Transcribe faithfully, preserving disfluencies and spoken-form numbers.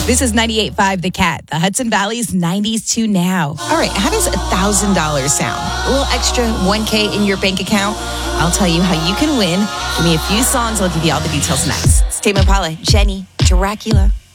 This is ninety-eight point five The Cat, the Hudson Valley's nineties to now. All right, how does one thousand dollars sound? A little extra one K in your bank account? I'll tell you how you can win. Give me a few songs, I'll give you all the details next. Tame Impala, Jenny, Dracula.